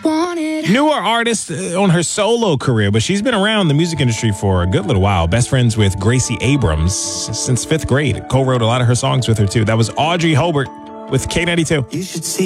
Newer artist on her solo career, but she's been around the music industry for a good little while. Best friends with Gracie Abrams since 5th grade. Co-wrote a lot of her songs with her, too. That was Audrey Hobart with K92. You should see